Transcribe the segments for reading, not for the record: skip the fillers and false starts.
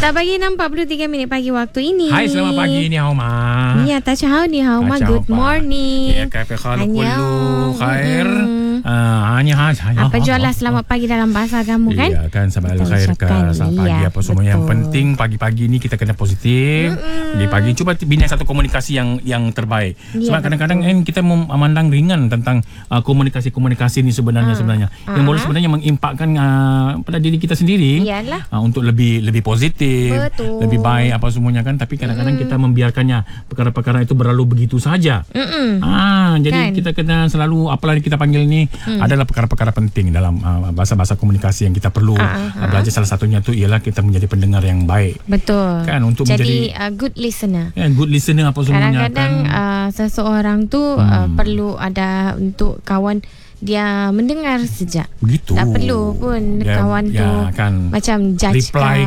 Tak pagi 6.43 minit pagi waktu ini. Hai, selamat pagi ni hao ma. Ya, tak tahu ni hao ma. Good morning. Ya, kafir khalu kullu khair. Hanya apa jualah selamat pagi dalam bahasa kamu kan? Iya kan, sabah al-khair ke selamat pagi apa semua. Yang penting pagi-pagi ni kita kena positif. Di pagi cuba bina satu komunikasi yang terbaik. Sebab kadang-kadang kita memandang ringan tentang komunikasi ni sebenarnya. Yang boleh sebenarnya mengimpakkan pada diri kita sendiri. Untuk lebih positif, lebih baik apa semuanya kan. Tapi kadang-kadang kita membiarkannya perkara-perkara itu berlalu begitu saja. Jadi kita kena selalu apalah kita panggil ni adalah perkara-perkara penting dalam bahasa-bahasa komunikasi yang kita perlu belajar. Salah satunya tu ialah kita menjadi pendengar yang baik. Betul. Kan untuk jadi good listener. Good listener apa semuanya. Kadang-kadang seseorang tu perlu ada untuk kawan dia mendengar sejak. Begitu. Tak perlu pun kawan tu macam judge reply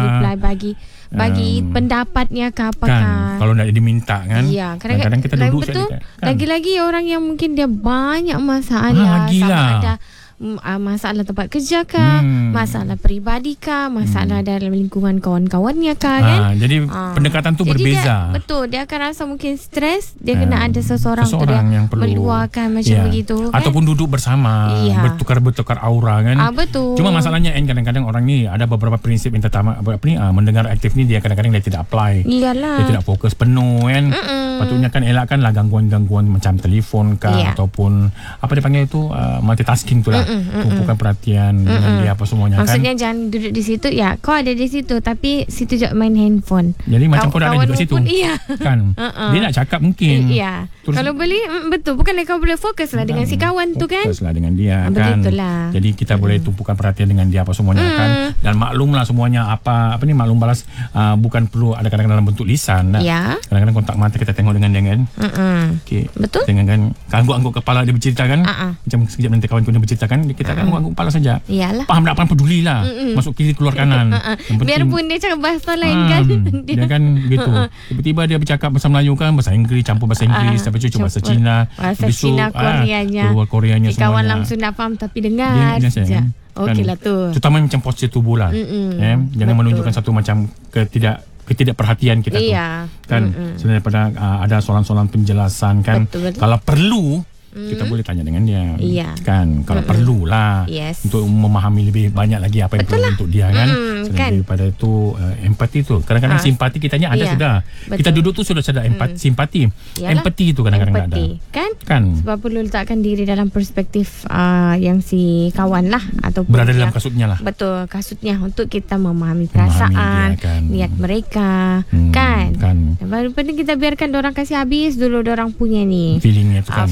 bagi pendapatnya ke apakah. Kan, kalau nak diminta kan. Ya, kadang-kadang kita duduk betul. Kan. Lagi-lagi orang yang mungkin dia banyak masalah. Sama ada masalah tempat kerja kah, masalah peribadi kah, masalah dalam lingkungan kawan-kawannya kah kan. Jadi pendekatan tu berbeza. Betul, dia akan rasa mungkin stres, dia kena ada seseorang tu dia yang perlu meluahkan macam begitu kan? Ataupun duduk bersama, bertukar aura kan. Betul. Cuma masalahnya kadang-kadang orang ni ada beberapa prinsip yang pertama mendengar aktif ni dia kadang-kadang dia tidak apply. Iyalah. Dia tidak fokus penuh kan. Patutnya kan elakkanlah gangguan-gangguan macam telefon kah ataupun apa dia panggil itu multitasking tu lah. Tumpukan perhatian dengan dia apa semuanya. Maksudnya jangan duduk di situ. Ya, kau ada di situ tapi situ je main handphone. Jadi macam kau dah ada duduk situ kan. Dia nak cakap mungkin. Ya. Kalau boleh betul. Bukanlah kau boleh fokus lah dengan si kawan tu kan. Fokus lah dengan dia kan. Begitulah. Jadi kita boleh tumpukan perhatian dengan dia apa semuanya kan. Dan maklumlah semuanya apa ni maklum balas bukan perlu ada kadang-kadang dalam bentuk lisan. Kadang-kadang kontak mata kita tengok dengan dia kan. Okay. Betul. Dengan kan angguk-angguk kepala dia bercerita kan. Macam sekejap nanti kawan dia bercerita kan. Kita kan angguk kepala saja. Iyalah. Faham tak? Pedulilah. Masuk kiri keluar kanan. Biarpun dia cakap bahasa lain kan. Dia kan gitu. Tiba-tiba dia bercakap bahasa Melayu kan, bahasa Inggeris campur bahasa Inggeris, tapi cuba bahasa Cina. Bahasa Cina, Koreanya. Keluar Koreanya semuanya. Kawan langsung nak faham tapi dengar saja. Okeylah tu. Terutama macam postur tubuh lah. Jangan menunjukkan satu macam ketidakperhatian kita tu. Kan sebenarnya daripada ada soalan-soalan penjelasan kan. Kalau perlu kita boleh tanya dengan dia kan, kalau perlulah untuk memahami lebih banyak lagi apa yang perlu untuk dia kan. Daripada itu empati tu kadang-kadang simpati kitanya ada sudah. Kita duduk tu sudah ada simpati. Empati tu kadang-kadang ada kan. Sebab perlu letakkan diri dalam perspektif yang si kawan lah ataupun berada dalam kasutnya lah. Betul, kasutnya untuk kita memahami perasaan niat mereka kan. Baru penting kita biarkan dorang kasih habis dulu dorang punya ni feelingnya tu kan.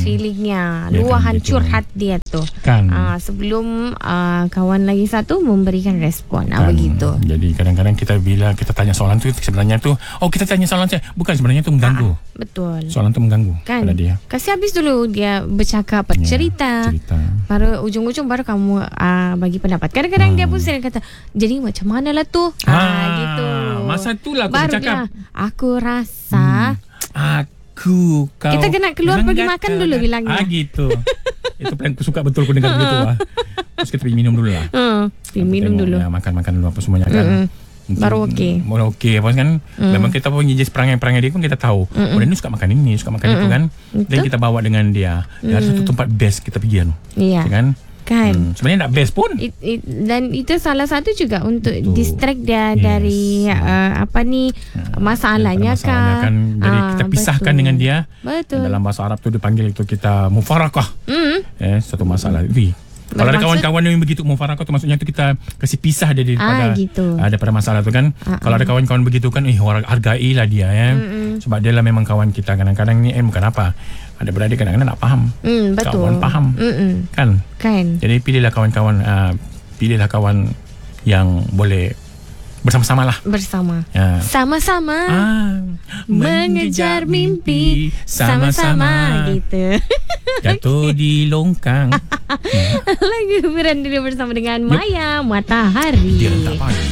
Luahan curhat dia tu kan. Sebelum kawan lagi satu memberikan respon begitu. Jadi kadang-kadang bila kita tanya soalan tu sebenarnya tu kita tanya soalan saya bukan sebenarnya tu mengganggu. Betul. Soalan tu mengganggu kan? Pada dia. Kasih habis dulu dia bercakap cerita. Baru ujung-ujung baru kamu bagi pendapat. Kadang-kadang dia pun sering kata jadi macam mana lah tu gitu. Masa tu lah aku bercakap aku rasa kita kena keluar pergi makan dulu bilangnya. Gitu. Itu paling aku suka betul aku dengar begitu lah. Terus kita pergi minum dulu lah. Minum dulu. Makan dulu apa semuanya kan. Baru okey. Baru okey apa kan. Memang kita pun jenis perangai-perangai dia pun kita tahu. Dia ni suka makan ini, suka makan itu kan. Dan kita bawa dengan dia. Ada satu tempat best kita pergi kan. Sebenarnya tak best pun. Dan itu salah satu juga untuk distract dia dari masalahnya kan. Jadi kita pisahkan dengan dia. Dalam bahasa Arab tu dipanggil itu kita mufarakah. Satu masalah. Kalau ada kawan-kawan yang begitu mufarakah tu maksudnya tu kita kasih pisah dia daripada masalah tu kan. Kalau ada kawan-kawan begitu kan hargailah dia sebab dia lah memang kawan kita. Kadang-kadang ni bukan apa. Ada beradik kadang-kadang nak faham. Betul. Kawan faham. Kan. Jadi pilihlah kawan-kawan yang boleh bersama-sama lah. Sama-sama mengejar mimpi sama-sama gitu. Jatuh di longkang. Lagu berandiri bersama dengan Maya Matahari. Dia tak payah.